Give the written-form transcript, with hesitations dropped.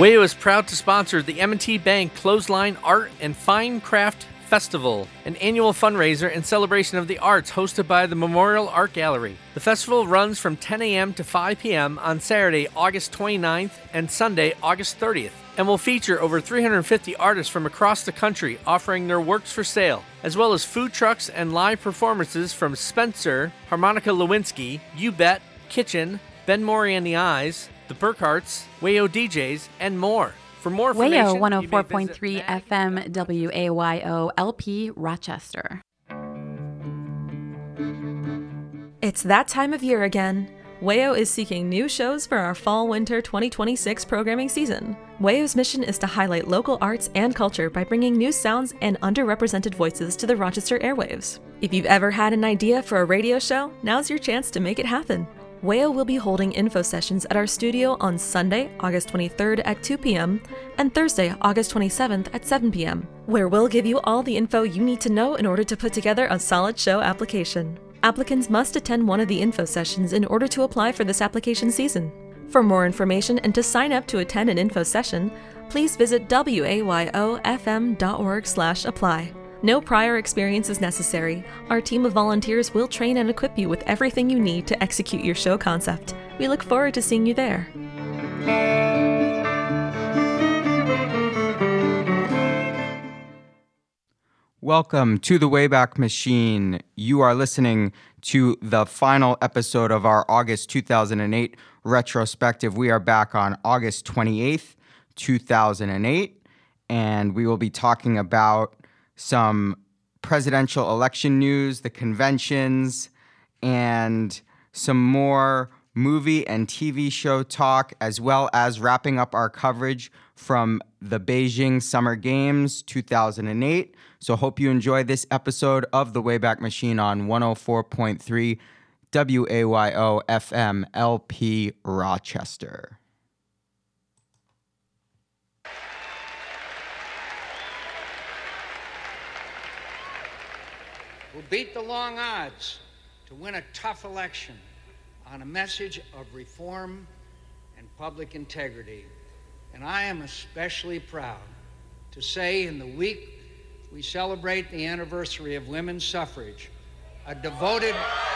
WAYO is proud to sponsor the M&T Bank Clothesline Art and Fine Craft Festival, an annual fundraiser in celebration of the arts hosted by the Memorial Art Gallery. The festival runs from 10 a.m. to 5 p.m. on Saturday, August 29th and Sunday, August 30th, and will feature over 350 artists from across the country offering their works for sale, as well as food trucks and live performances from Spencer, Harmonica Lewinsky, You Bet, Kitchen, Ben Mori and the Eyes, the Burkharts, WAYO DJs, and more. For more information, WAYO 104.3 FM WAYO LP Rochester. It's that time of year again. WAYO is seeking new shows for our Fall-Winter 2026 programming season. WAYO's mission is to highlight local arts and culture by bringing new sounds and underrepresented voices to the Rochester airwaves. If you've ever had an idea for a radio show, now's your chance to make it happen. WAYO will be holding info sessions at our studio on Sunday, August 23rd at 2 p.m. and Thursday, August 27th at 7 p.m., where we'll give you all the info you need to know in order to put together a solid show application. Applicants must attend one of the info sessions in order to apply for this application season. For more information and to sign up to attend an info session, please visit wayofm.org/apply. No prior experience is necessary. Our team of volunteers will train and equip you with everything you need to execute your show concept. We look forward to seeing you there. Welcome to the Wayback Machine. You are listening to the final episode of our August 2008 retrospective. We are back on August 28th, 2008, and we will be talking about some presidential election news, the conventions, and some more movie and TV show talk, as well as wrapping up our coverage from the Beijing Summer Games 2008. So hope you enjoy this episode of The Wayback Machine on 104.3 WAYO FM LP Rochester. We'll beat the long odds to win a tough election on a message of reform and public integrity. And I am especially proud to say in the week we celebrate the anniversary of women's suffrage, a devoted